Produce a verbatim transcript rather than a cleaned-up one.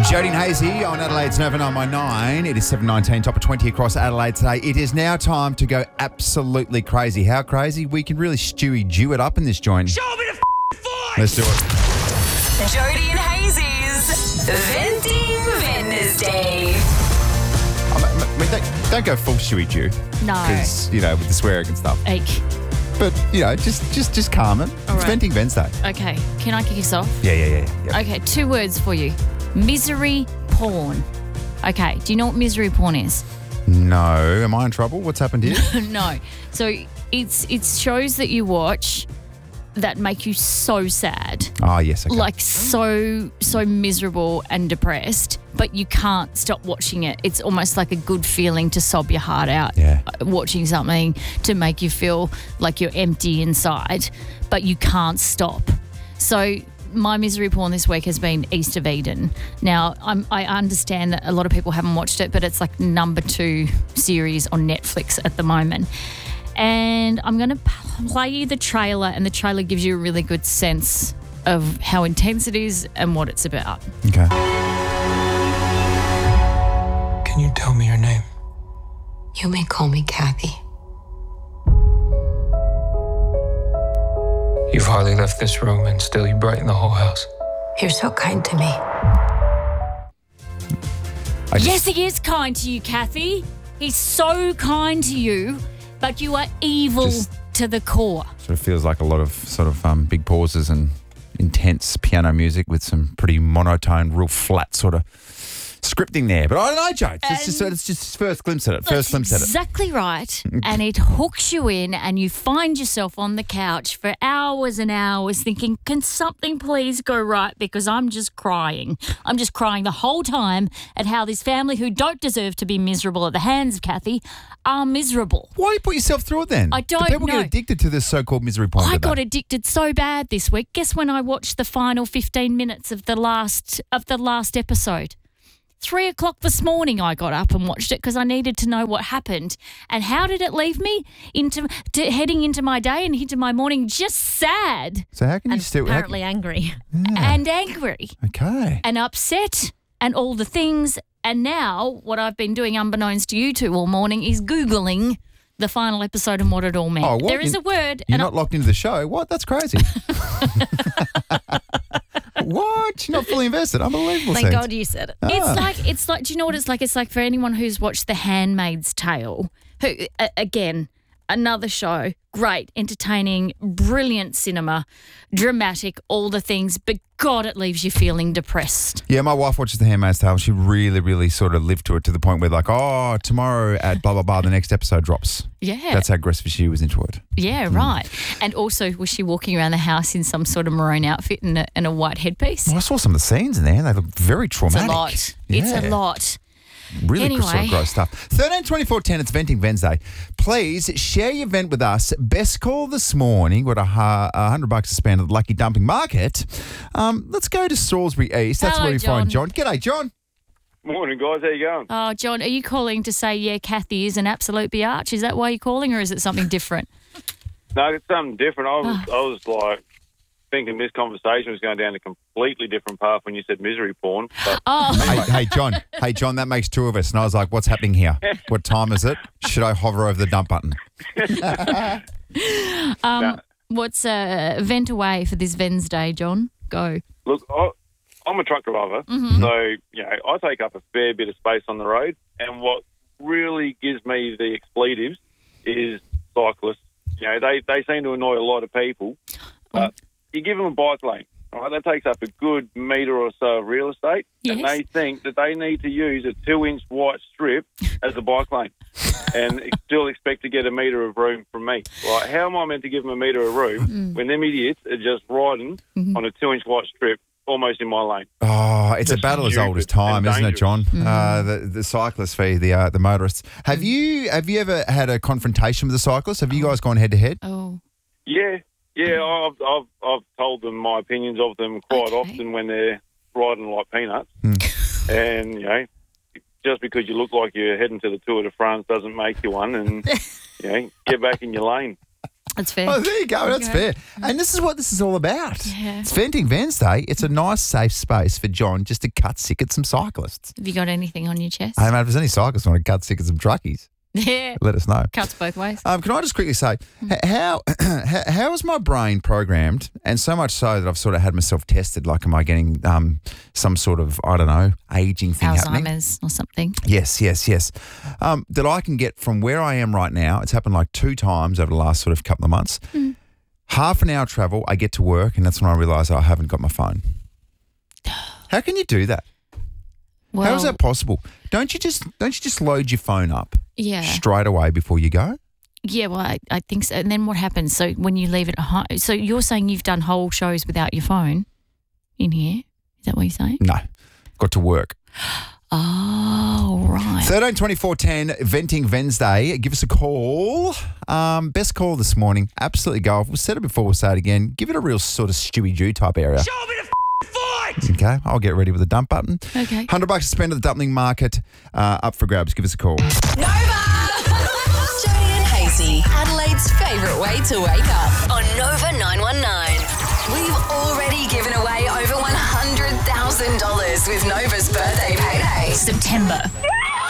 Jody and Hazy on Adelaide's Nova nine by nine. It is seven nineteen, top of twenty across Adelaide today. It is now time to go absolutely crazy. How crazy? We can really Stewie Jew it up in this joint. Show me the f***ing voice! Let's do it. Jody and Hazy's Venting Wednesday. I mean, don't, don't go full Stewie Jew. No. Because, you know, with the swearing and stuff. Eek. But, you know, just just just calm it. All It's right. Venting Wednesday. Okay, can I kick us off? Yeah, yeah, yeah. yeah. Okay, two words for you. Misery porn. Okay, do you know what misery porn is? No. Am I in trouble? What's happened here? No. So it's it's shows that you watch that make you so sad. Oh, yes. Okay. Like so, so miserable and depressed, but you can't stop watching it. It's almost like a good feeling to sob your heart out. Yeah. uh, Watching something to make you feel like you're empty inside, but you can't stop. So my misery porn this week has been East of Eden. Now, I'm, I understand that a lot of people haven't watched it, but it's like number two series on Netflix at the moment. And I'm going to play you the trailer, and the trailer gives you a really good sense of how intense it is and what it's about. Okay. Can you tell me your name? You may call me Kathy. You've hardly left this room and still you brighten the whole house. You're so kind to me. I just- Yes, he is kind to you, Kathy. He's so kind to you, but you are evil Just- to the core. Sort of feels like a lot of sort of um, big pauses and intense piano music with some pretty monotone, real flat sort of scripting there. But I don't know, Joe. It's just, it's just first glimpse at it. First That's glimpse at it. exactly right. And it hooks you in, and you find yourself on the couch for hours and hours thinking, can something please go right? Because I'm just crying. I'm just crying the whole time at how this family, who don't deserve to be miserable at the hands of Kathy, are miserable. Why do you put yourself through it then? I don't Do people know. get addicted to this so-called misery porn? I don't got they? addicted so bad this week. Guess when I watched the final fifteen minutes of the last of the last episode? Three o'clock this morning I got up and watched it because I needed to know what happened. And how did it leave me? Into to, heading into my day and into my morning just sad So how can you And still... how apparently angry. can- and angry Okay. and upset and all the things. And now what I've been doing, unbeknownst to you two all morning, is Googling the final episode and what it all meant. Oh, what? There is You- a word. You're and not locked into the show? What? That's crazy. What? You're not fully invested? Unbelievable. Thank Sands. God you said it. Ah. It's like, it's like, do you know what it's like? It's like for anyone who's watched The Handmaid's Tale, who, a- again, another show, great, entertaining, brilliant cinema, dramatic, all the things, but God, it leaves you feeling depressed. Yeah, my wife watches The Handmaid's Tale. She really, really sort of lived to it to the point where like, oh, tomorrow at blah, blah, blah, the next episode drops. Yeah. That's how aggressive she was into it. yeah, right. And also, was she walking around the house in some sort of maroon outfit and a, and a white headpiece? Well, I saw some of the scenes in there. They look very It's traumatic. a lot. It's a Yeah. lot. Really Anyway. sort of gross stuff. thirteen twenty-four ten, it's Venting Wednesday. Please share your vent with us. Best call this morning. Got a, hu- a hundred bucks to spend at the Lucky Dumping Market. Um, let's go to Salisbury East. That's Hello, where we find John. John. G'day, John. Morning, guys. How you going? Oh, John, are you calling to say, yeah, Kathy is an absolute biatch? Is that why you're calling, or is it something different? No, it's something different. I was, Ah. I was like thinking this conversation was going down a completely different path when you said misery porn. But Oh, hey, hey, John. Hey, John, that makes two of us. And I was like, what's happening here? What time is it? Should I hover over the dump button? um, what's uh, vent away for this Wednesday, John? Go. look, I, I'm a truck driver, Mm-hmm. so you know I take up a fair bit of space on the road. And what really gives me the expletives is cyclists. You know, they they seem to annoy a lot of people. But you give them a bike lane, all right? That takes up a good metre or so of real estate, and Yes. they think that they need to use a two-inch white strip as a bike lane, and still expect to get a metre of room from me. Like, how am I meant to give them a metre of room when them idiots are just riding on a two-inch white strip almost in my lane? Oh, it's a Just battle as old as stupid time, and isn't it, John? dangerous. Uh, the the cyclists v the uh, the motorists. Have you have you ever had a confrontation with the cyclists? Have you guys gone head to head? Oh, Yeah, yeah. I've I've I've told them my opinions of them quite Okay. often when they're riding like peanuts, Hmm. and you know, just because you look like you're heading to the Tour de France doesn't make you one, and you know, get back in your lane. That's fair. Oh, there you go. That's go. fair. And this is what this is all about. Yeah. It's Venting Wednesday. It's a nice, safe space for John just to cut sick at some cyclists. Have you got anything on your chest? Hey, mate, if there's any cyclists want to cut sick at some truckies, Yeah. let us know. Cuts both ways. Um, can I just quickly say, h- how h- how is my brain programmed? And so much so that I've sort of had myself tested. Like, am I getting um, some sort of, I don't know, aging thing happening? Alzheimer's or something. Yes, yes, yes. Um, that I can get from where I am right now. It's happened like two times over the last sort of couple of months. Mm. Half an hour travel, I get to work, and that's when I realise I haven't got my phone. How can you do that? Well, How is that possible? Don't you just don't you just load your phone up Yeah. straight away before you go? Yeah, well, I, I think so. And then what happens? So when you leave it at home, so you're saying you've done whole shows without your phone in here? Is that what you're saying? No, got to work. Oh, right. thirteen twenty-four ten, Venting Wednesday. Give us a call. Um, best call this morning. Absolutely go. We'll said it before, we'll say it again. Give it a real sort of Stewie Jew type area. Show me the f- fight! Okay, I'll get ready with the dump button. Okay. one hundred bucks to spend at the dumpling market. Uh, up for grabs. Give us a call. Nova! Jody and Hazy, Adelaide's favourite way to wake up on Nova nine one nine. We've already given away over one hundred thousand dollars with Nova's birthday payday. September.